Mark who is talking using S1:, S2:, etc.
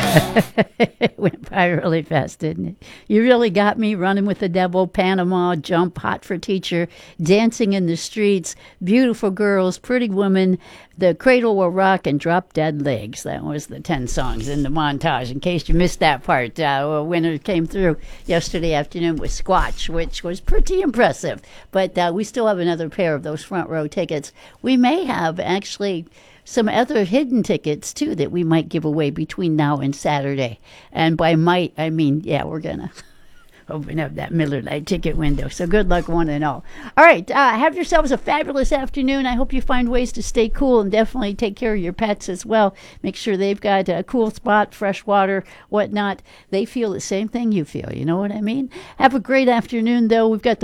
S1: It went by really fast, didn't it? You really got me running with the devil, Panama, jump, hot for teacher, dancing in the streets, beautiful girls, pretty women, the cradle will rock, and drop dead legs. That was the 10 songs in the montage. In case you missed that part, winner came through yesterday afternoon with Squatch, which was pretty impressive. But we still have another pair of those front row tickets. We may have actually some other hidden tickets too that we might give away between now and Saturday. And by might, I mean, yeah, we're gonna open up that Miller Lite ticket window. So good luck, one and all. All right, have yourselves a fabulous afternoon. I hope you find ways to stay cool and definitely take care of your pets as well. Make sure they've got a cool spot, fresh water, whatnot. They feel the same thing you feel. You know what I mean? Have a great afternoon, though. We've got